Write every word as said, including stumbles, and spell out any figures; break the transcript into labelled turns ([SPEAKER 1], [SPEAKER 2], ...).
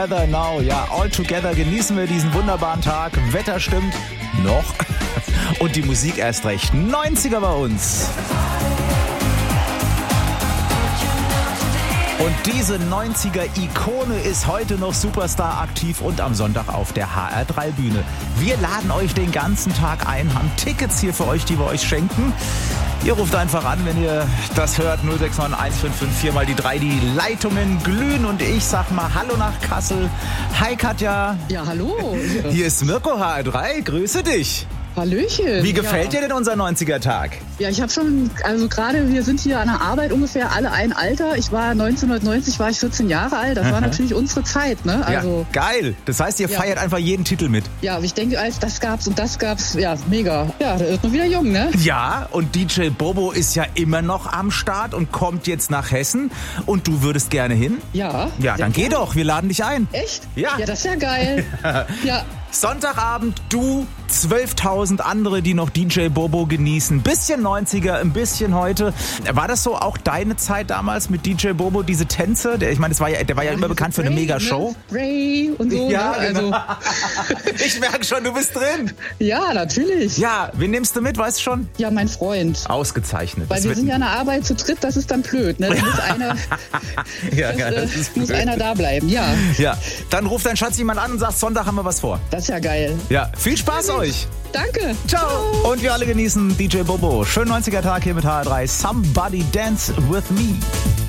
[SPEAKER 1] Together now, ja, all together genießen wir diesen wunderbaren Tag. Wetter stimmt noch und die Musik erst recht. neunziger bei uns. Und diese neunziger-Ikone ist heute noch Superstar aktiv und am Sonntag auf der H R drei Bühne. Wir laden euch den ganzen Tag ein, haben Tickets hier für euch, die wir euch schenken. Ihr ruft einfach an, wenn ihr das hört, null sechs neun eins fünf fünf vier mal die drei, die Leitungen glühen und ich sag mal Hallo nach Kassel. Hi Katja.
[SPEAKER 2] Ja, hallo.
[SPEAKER 1] Hier ist Mirko H R drei, grüße dich.
[SPEAKER 2] Hallöchen.
[SPEAKER 1] Wie gefällt
[SPEAKER 2] ja.
[SPEAKER 1] dir denn unser neunziger-Tag?
[SPEAKER 2] Ja, ich habe schon, also gerade wir sind hier an der Arbeit ungefähr alle ein Alter. Ich war neunzehnhundertneunzig, war ich vierzehn Jahre alt. Das war natürlich unsere Zeit, ne? Also,
[SPEAKER 1] ja, geil. Das heißt, ihr
[SPEAKER 2] ja.
[SPEAKER 1] feiert einfach jeden Titel mit.
[SPEAKER 2] Ja, aber ich denke, als das gab's und das gab's, ja, mega. Ja, da ist man wieder jung, ne?
[SPEAKER 1] Ja, und D J Bobo ist ja immer noch am Start und kommt jetzt nach Hessen. Und du würdest gerne hin?
[SPEAKER 2] Ja.
[SPEAKER 1] Ja, dann geh doch, wir laden dich ein.
[SPEAKER 2] Echt?
[SPEAKER 1] Ja.
[SPEAKER 2] Ja, das ist ja geil. Ja.
[SPEAKER 1] Sonntagabend, du, zwölftausend andere, die noch D J Bobo genießen. Bisschen neunziger, ein bisschen heute. War das so auch deine Zeit damals mit D J Bobo, diese Tänze? Der, ich meine, das war ja, der war ja, ja immer bekannt für eine Mega-Show.
[SPEAKER 2] Ne? Ray und so.
[SPEAKER 1] Ja,
[SPEAKER 2] ne?
[SPEAKER 1] genau.
[SPEAKER 2] Also.
[SPEAKER 1] Ich merke schon, du bist drin.
[SPEAKER 2] Ja, natürlich.
[SPEAKER 1] Ja, wen nimmst du mit, weißt du schon?
[SPEAKER 2] Ja, mein Freund.
[SPEAKER 1] Ausgezeichnet.
[SPEAKER 2] Weil
[SPEAKER 1] das
[SPEAKER 2] wir sind ja in der Arbeit zu dritt, das ist dann blöd. Ne? Da muss einer,
[SPEAKER 1] ja,
[SPEAKER 2] das,
[SPEAKER 1] ja, das
[SPEAKER 2] äh,
[SPEAKER 1] ist
[SPEAKER 2] muss einer da bleiben. Ja.
[SPEAKER 1] Ja, dann ruft dein Schatz jemand an und sagt, Sonntag haben wir was vor.
[SPEAKER 2] Das ist ja geil.
[SPEAKER 1] Ja, viel Spaß ja, euch.
[SPEAKER 2] Danke.
[SPEAKER 1] Ciao. Ciao. Und wir alle genießen D J Bobo. Schönen neunziger-Tag hier mit H R drei. Somebody Dance With Me.